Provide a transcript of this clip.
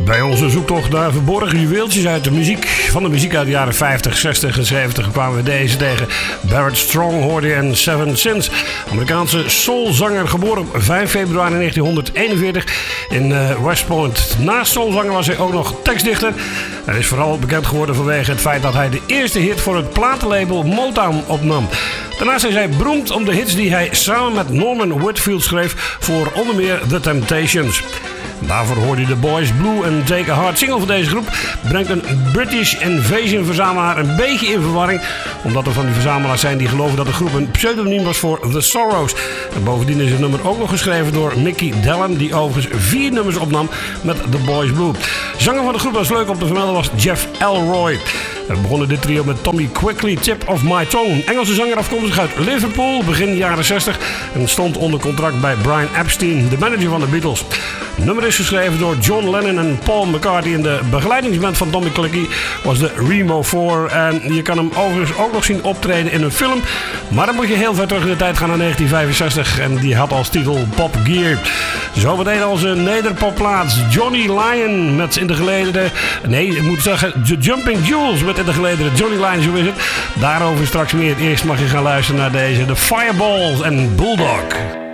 Bij onze zoektocht naar verborgen juweeltjes uit de muziek, van de muziek uit de jaren 50, 60 en 70 kwamen we deze tegen. Barrett Strong hoorde je en Seven Sins. Amerikaanse soulzanger, geboren op 5 februari 1941 in West Point. Naast soulzanger was hij ook nog tekstdichter. Hij is vooral bekend geworden vanwege het feit dat hij de eerste hit voor het platenlabel Motown opnam. Daarnaast is hij beroemd om de hits die hij samen met Norman Whitfield schreef voor onder meer The Temptations. Daarvoor hoorde je de Boys Blue en Take a Heart. Single van deze groep brengt een British Invasion verzamelaar een beetje in verwarring, omdat er van die verzamelaars zijn die geloven dat de groep een pseudoniem was voor The Sorrows. En bovendien is het nummer ook nog geschreven door Mickey Dallon, die overigens 4 nummers opnam met The Boys Blue. Zanger van de groep was leuk om te vermelden was Jeff Elroy. We begonnen dit trio met Tommy Quickly, Tip of My Tongue. Engelse zanger afkomstig uit Liverpool, begin jaren 60. En stond onder contract bij Brian Epstein, de manager van de Beatles. Het nummer is geschreven door John Lennon en Paul McCartney. En de begeleidingsband van Tommy Quickly was de Remo 4. En je kan hem overigens ook nog zien optreden in een film. Maar dan moet je heel ver terug in de tijd gaan naar 1965. En die had als titel Pop Gear. Zometeen onze nederpopplaats Johnny Lyon met in de gelederen... Nee, ik moet zeggen The Jumping Jewels met in de gelederen Johnny Lyon, zo is het. Daarover straks meer. Eerst mag je gaan luisteren naar deze, The Fireballs en Bulldog.